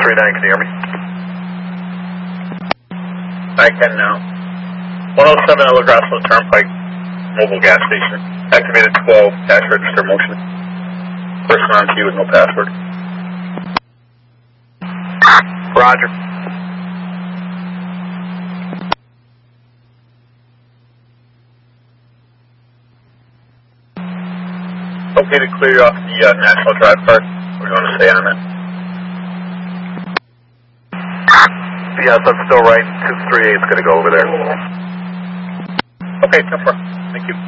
can you hear me? I can now. 107 Elder Grassland Turnpike, mobile gas station. Activated 12, cash register motion. Person on queue with no password. Roger. Okay to clear you off the National Drive card. What do you want to say on it? Yes, I'm still right. 238 is going to go over there. Okay, 10-4. Thank you.